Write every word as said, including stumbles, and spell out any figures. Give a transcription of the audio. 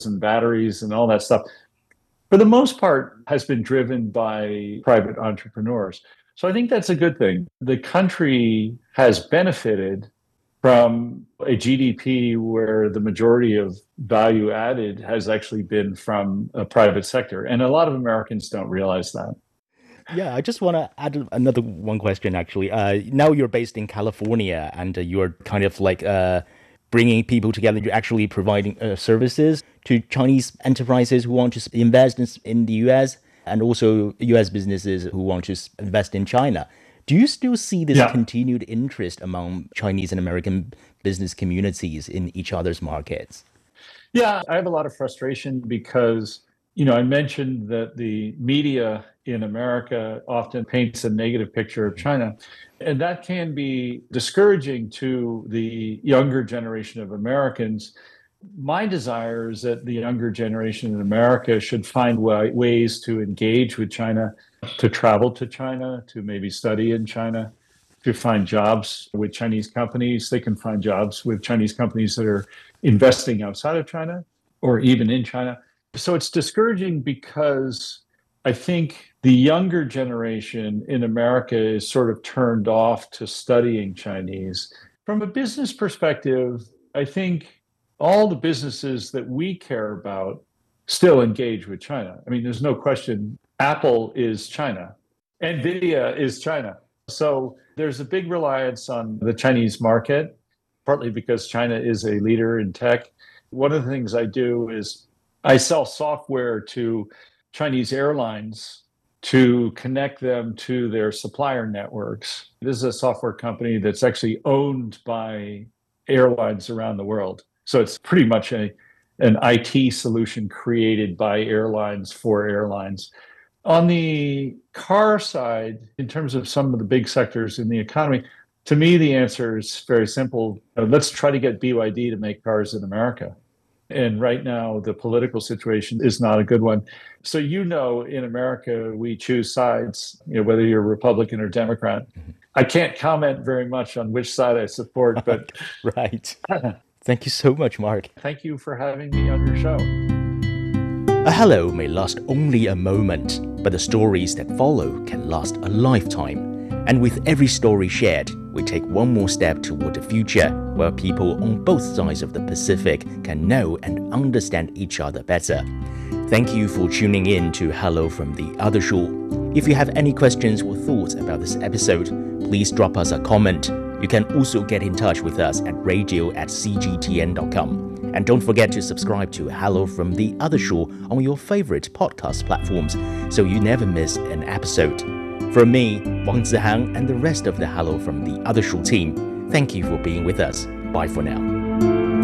and batteries and all that stuff, for the most part, has been driven by private entrepreneurs. So I think that's a good thing. The country has benefited from a G D P where the majority of value added has actually been from a private sector. And a lot of Americans don't realize that. Yeah, I just want to add another one question actually. Uh, now you're based in California and uh, you're kind of like uh, bringing people together. You're actually providing uh, services to Chinese enterprises who want to invest in, in the U S and also U S businesses who want to invest in China. Do you still see this Yeah. continued interest among Chinese and American business communities in each other's markets? Yeah, I have a lot of frustration because, you know, I mentioned that the media in America often paints a negative picture of China. And that can be discouraging to the younger generation of Americans. My desire is that the younger generation in America should find wa- ways to engage with China, to travel to China, to maybe study in China, to find jobs with Chinese companies. They can find jobs with Chinese companies that are investing outside of China or even in China. So it's discouraging because I think the younger generation in America is sort of turned off to studying Chinese. From a business perspective, I think all the businesses that we care about still engage with China. I mean, there's no question Apple is China, NVIDIA is China. So there's a big reliance on the Chinese market, partly because China is a leader in tech. One of the things I do is I sell software to Chinese airlines to connect them to their supplier networks. This is a software company that's actually owned by airlines around the world. So it's pretty much a, an I T solution created by airlines for airlines. On the car side, in terms of some of the big sectors in the economy, to me, the answer is very simple. Uh, Let's try to get B Y D to make cars in America. And right now, the political situation is not a good one. So, you know, in America, we choose sides, you know, whether you're Republican or Democrat. I can't comment very much on which side I support, but Right. Thank you so much, Mark. thank you for having me on your show. A hello may last only a moment, but the stories that follow can last a lifetime. And with every story shared, we take one more step toward the future where people on both sides of the Pacific can know and understand each other better. Thank you for tuning in to Hello from the Other Shore. If you have any questions or thoughts about this episode, please drop us a comment. You can also get in touch with us at radio at c g t n dot com. And don't forget to subscribe to Hello from the Other Shore on your favorite podcast platforms so you never miss an episode. From me, Wang Zihang, and the rest of the Hello from the Other Shore team, thank you for being with us. Bye for now.